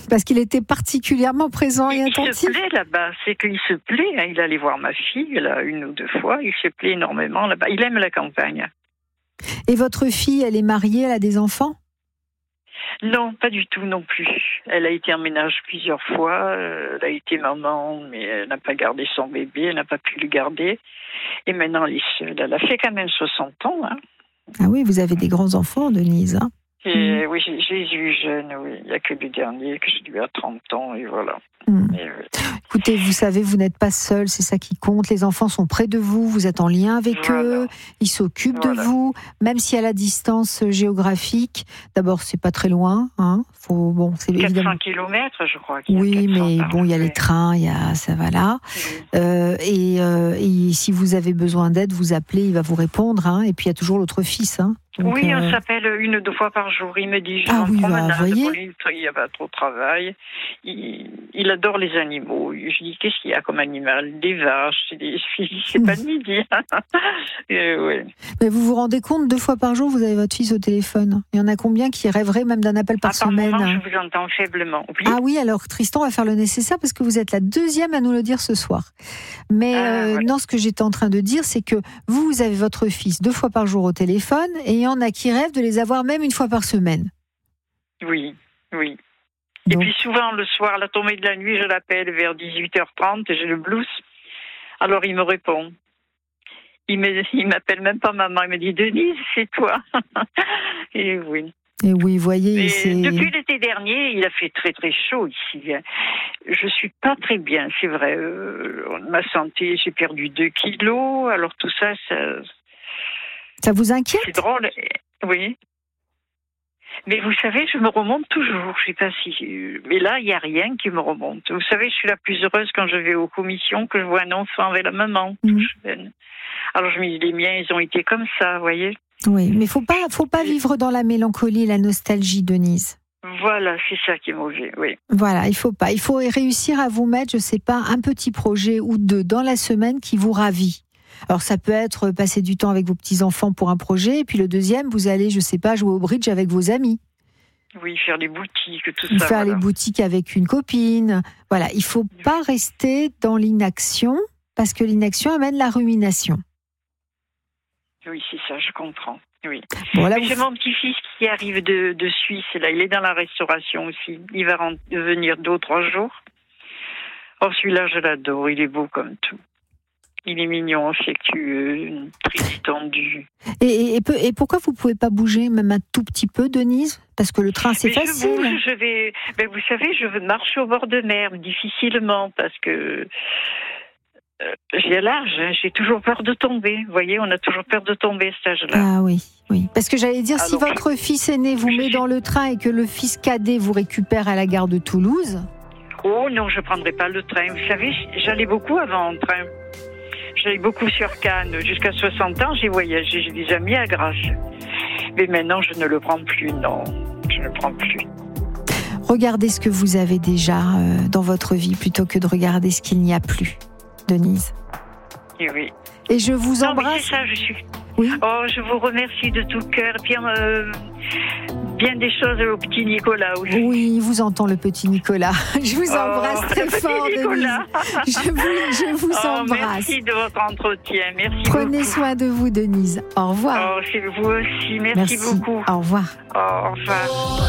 Parce qu'il était particulièrement présent et attentif. Il se plaît là-bas, c'est qu'il se plaît. Hein. Il allait voir ma fille, là, 1 ou 2 fois. Il se plaît énormément là-bas. Il aime la campagne. Et votre fille, elle est mariée, elle a des enfants ? Non, pas du tout non plus. Elle a été en ménage plusieurs fois. Elle a été maman, mais elle n'a pas gardé son bébé. Elle n'a pas pu le garder. Et maintenant, elle est seule. Elle a fait quand même 60 ans. Hein. Ah oui, vous avez des grands-enfants, Denise. Hein. Et, oui, j'ai eu jeune, oui. Il n'y a que le dernier, que j'ai eu à 30 ans, et voilà. Et, oui. Écoutez, vous savez, vous n'êtes pas seul, c'est ça qui compte. Les enfants sont près de vous, vous êtes en lien avec eux, ils s'occupent de vous, même si à la distance géographique. D'abord, c'est pas très loin, hein. C'est 400 évidemment... kilomètres, je crois. Oui, mais bon, il y a les trains, ça va là. Oui. Et si vous avez besoin d'aide, vous appelez, il va vous répondre. Hein. Et puis il y a toujours l'autre fils. Hein. Donc, oui, on s'appelle 1 ou 2 fois par jour. Il me dit, je vais en promenade, voyez. Il n'y a pas trop de travail. Il adore les animaux. Je dis, qu'est-ce qu'il y a comme animal ? Des vaches, c'est pas de midi. Oui. Mais vous vous rendez compte, 2 fois par jour, vous avez votre fils au téléphone. Il y en a combien qui rêveraient même d'un appel par semaine ? Par moment, je vous entends faiblement. Oui. Ah oui, alors Tristan va faire le nécessaire parce que vous êtes la 2e à nous le dire ce soir. Mais non, ce que j'étais en train de dire, c'est que vous avez votre fils 2 fois par jour au téléphone et il y en a qui rêvent de les avoir même 1 fois par semaine. Oui, oui. Donc... Et puis souvent, le soir, à la tombée de la nuit, je l'appelle vers 18h30 et j'ai le blues. Alors il me répond. Il m'appelle même pas maman, il me dit « Denise, c'est toi ». Et oui. Et oui, vous voyez, depuis l'été dernier, il a fait très très chaud ici. Je suis pas très bien, c'est vrai. Ma santé, j'ai perdu 2 kilos, alors tout ça... Ça vous inquiète ? C'est drôle, oui. Mais vous savez, je me remonte toujours. Je sais pas si... Mais là, il n'y a rien qui me remonte. Vous savez, je suis la plus heureuse quand je vais aux commissions, que je vois un enfant avec la maman. Alors je me dis, les miens, ils ont été comme ça, vous voyez. Oui, mais faut pas vivre dans la mélancolie et la nostalgie, Denise. Voilà, c'est ça qui est mauvais, oui. Voilà, il faut pas. Il faut réussir à vous mettre, je sais pas, un petit projet ou 2 dans la semaine qui vous ravit. Alors ça peut être passer du temps avec vos petits-enfants pour un projet, et puis le deuxième, vous allez, je sais pas, jouer au bridge avec vos amis. Oui, faire les boutiques, tout ça. Faire les boutiques avec une copine. Voilà, il faut pas rester dans l'inaction, parce que l'inaction amène la rumination. Oui, c'est ça, je comprends. Oui. Bon, là, j'ai mon petit-fils qui arrive de Suisse, là, il est dans la restauration aussi. Il va venir 2 ou 3 jours. Oh, celui-là, je l'adore, il est beau comme tout. Il est mignon, affectueux, très détendu. Et pourquoi vous ne pouvez pas bouger même un tout petit peu, Denise ? Parce que le train, c'est facile. Vous savez, je marche au bord de mer, difficilement, parce que j'ai l'âge, hein, j'ai toujours peur de tomber. Vous voyez, on a toujours peur de tomber à cet âge-là. Ah oui. Parce que j'allais dire, si votre fils aîné vous met dans le train et que le fils cadet vous récupère à la gare de Toulouse... Oh non, je ne prendrai pas le train. Vous savez, j'allais beaucoup avant en train. J'allais beaucoup sur Cannes. Jusqu'à 60 ans, j'ai voyagé. J'ai des amis à Grasse. Mais maintenant, je ne le prends plus. Non, je ne le prends plus. Regardez ce que vous avez déjà dans votre vie plutôt que de regarder ce qu'il n'y a plus, Denise. Et oui. Et je vous embrasse. Mais c'est ça, je suis... Oui. Oh, je vous remercie de tout cœur. Et puis, bien des choses au petit Nicolas aussi. Oui, il vous entend, le petit Nicolas. Je vous embrasse très fort, Denise. Je vous embrasse. Merci de votre entretien. Merci Prenez beaucoup. soin de vous, Denise. Au revoir. Oh, c'est vous aussi. Merci beaucoup. Au revoir. Au revoir.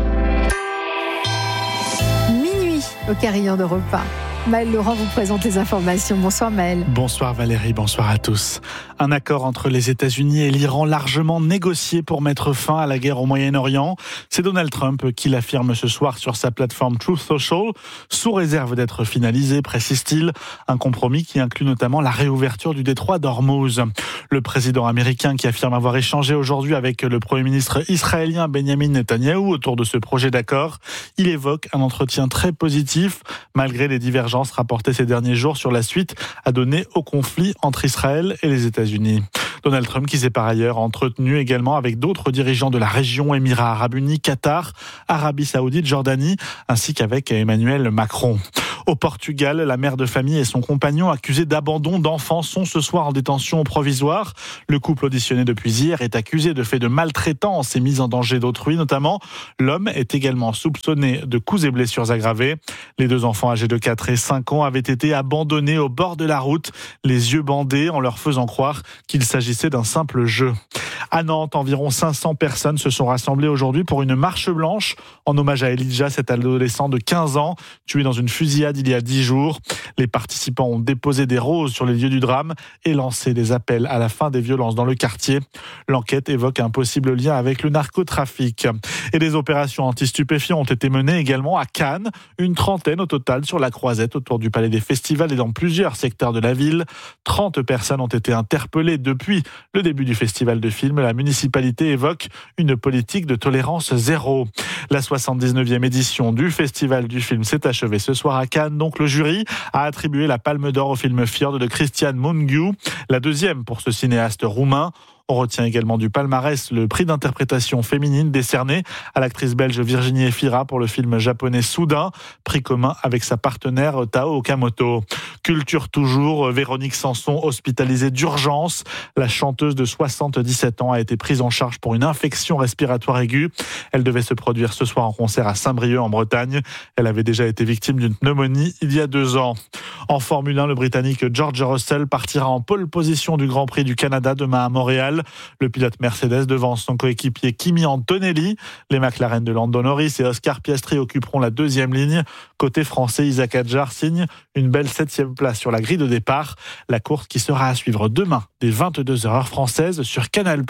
Minuit au Carillon de repas. Maël Laurent vous présente les informations. Bonsoir Maël. Bonsoir Valérie, bonsoir à tous. Un accord entre les États-Unis et l'Iran largement négocié pour mettre fin à la guerre au Moyen-Orient. C'est Donald Trump qui l'affirme ce soir sur sa plateforme Truth Social, sous réserve d'être finalisé, précise-t-il. Un compromis qui inclut notamment la réouverture du détroit d'Ormuz. Le président américain qui affirme avoir échangé aujourd'hui avec le Premier ministre israélien Benjamin Netanyahou autour de ce projet d'accord. Il évoque un entretien très positif, malgré les divergences rapportées ces derniers jours sur la suite à donner au conflit entre Israël et les États-Unis. Donald Trump qui s'est par ailleurs entretenu également avec d'autres dirigeants de la région, Émirats Arabes Unis, Qatar, Arabie Saoudite, Jordanie, ainsi qu'avec Emmanuel Macron. Au Portugal, la mère de famille et son compagnon accusés d'abandon d'enfants sont ce soir en détention provisoire. Le couple auditionné depuis hier est accusé de faits de maltraitance et mise en danger d'autrui notamment. L'homme est également soupçonné de coups et blessures aggravées. Les deux enfants âgés de 4 et 5 ans avaient été abandonnés au bord de la route, les yeux bandés, en leur faisant croire qu'il s'agissait d'un simple jeu. À Nantes, environ 500 personnes se sont rassemblées aujourd'hui pour une marche blanche en hommage à Elijah, cet adolescent de 15 ans, tué dans une fusillade il y a 10 jours. Les participants ont déposé des roses sur les lieux du drame et lancé des appels à la fin des violences dans le quartier. L'enquête évoque un possible lien avec le narcotrafic. Et des opérations anti-stupéfiants ont été menées également à Cannes, une trentaine au total sur la Croisette autour du Palais des Festivals et dans plusieurs secteurs de la ville. 30 personnes ont été interpellées depuis le début du festival de films. La municipalité évoque une politique de tolérance zéro. La 79e édition du Festival du film s'est achevée ce soir à Cannes. Donc le jury a attribué la Palme d'Or au film Fjord de Cristian Mungiu, la deuxième pour ce cinéaste roumain. On retient également du palmarès le prix d'interprétation féminine décerné à l'actrice belge Virginie Efira pour le film japonais Soudain, prix commun avec sa partenaire Tao Okamoto. Culture toujours, Véronique Sanson hospitalisée d'urgence. La chanteuse de 77 ans a été prise en charge pour une infection respiratoire aiguë. Elle devait se produire ce soir en concert à Saint-Brieuc en Bretagne. Elle avait déjà été victime d'une pneumonie il y a 2 ans. En Formule 1, le Britannique George Russell partira en pole position du Grand Prix du Canada demain à Montréal. Le pilote Mercedes devance son coéquipier Kimi Antonelli. Les McLaren de Lando Norris et Oscar Piastri occuperont la 2e ligne. Côté français, Isaac Hadjar signe une belle 7e place sur la grille de départ. La course qui sera à suivre demain dès 22h heure française sur Canal+.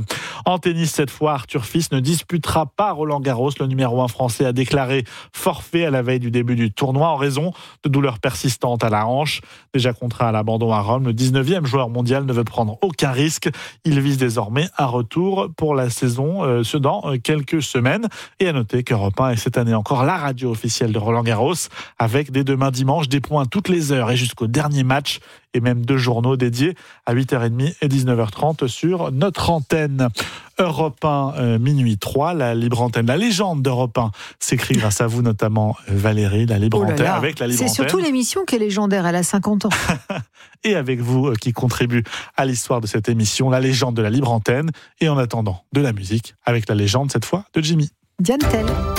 En tennis, cette fois, Arthur Fils ne disputera pas Roland-Garros. Le numéro 1 français a déclaré forfait à la veille du début du tournoi en raison de douleurs persistantes à la hanche. Déjà contraint à l'abandon à Rome, le 19e joueur mondial ne veut prendre aucun risque. Il vise désormais un retour pour la saison dans quelques semaines. Et à noter qu'Europe 1 est cette année encore la radio officielle de Roland-Garros, avec dès demain dimanche des points toutes les heures et jusqu'au dernier match, et même 2 journaux dédiés à 8h30 et 19h30 sur notre antenne. Europe 1, minuit 3, la libre antenne. La légende d'Europe 1 s'écrit grâce à vous, notamment Valérie, la libre antenne. Avec la libre c'est antenne. surtout l'émission qui est légendaire, elle a 50 ans. Et avec vous qui contribue à l'histoire de cette émission, la légende de la libre antenne. Et en attendant, de la musique avec la légende, cette fois, de Jimmy. Diane Tell.